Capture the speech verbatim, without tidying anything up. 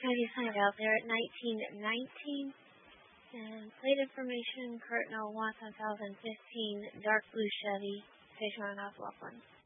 How do you find out? They're at nineteen nineteen. And plate information, Cardinal one thousand fifteen, dark blue Chevy, station on South Laughlin.